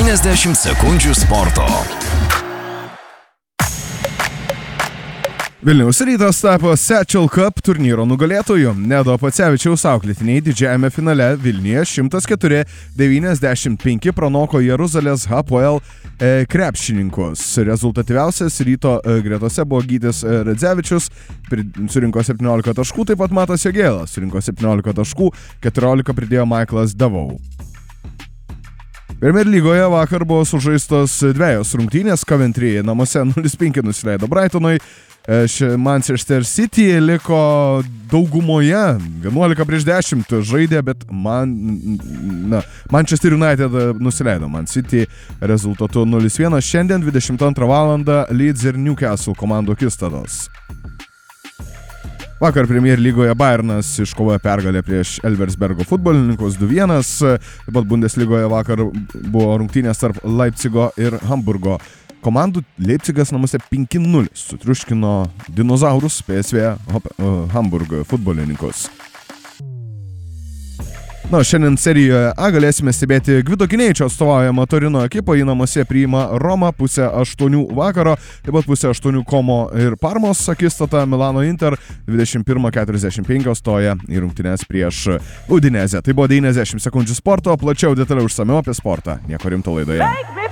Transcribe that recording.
90 sekundžių sporto. Vilniaus Rytas tapo Satchel Cup turnyro nugalėtoju. Nedo Pacevičiaus auklėtiniai didžiajame finale Vilniuje 104-95 pranoko Jeruzalės Hapoel krepšininkus. Rezultatyviausias Ryto gretose buvo Gytis Radzevičius, surinko 17 taškų, taip pat Matas Jogėlas surinko 17 taškų, 14 pridėjo Michaelas Davau. Premier lygoje vakar buvo sužaistos dvejos rungtynės. Coventry namuose 0-5 nusileido Brightonui. Manchester City liko daugumoje 11-10 žaidė, bet Manchester United nusileido Man City rezultatu 0-1. Šiandien 22 val. Leeds ir Newcastle komandų akistatos. Vakar Premier lygoje Bayernas iškovojo pergalę prieš Elversbergo futbolininkus 2-1. Taip pat Bundeslygoje vakar buvo rungtynės tarp Leipzigo ir Hamburgo komandų. Leipzigas namuose 5-0 sutriuškino dinozaurus PSV Hamburgo futbolininkus. Šiandien serijoje A galėsime stebėti Gvido Kineičio atstovaujamą Torino ekipą. Į namuose priima Roma 7:30 vakaro, taip pat 7:30 Como ir Parmos akistata. Milano Inter 21:45 stoja į rungtynes prieš Udinezę. Tai buvo 90 sekundžių sporto, plačiau detaliau išsamiau apie sportą. Nieko rimto laidoje.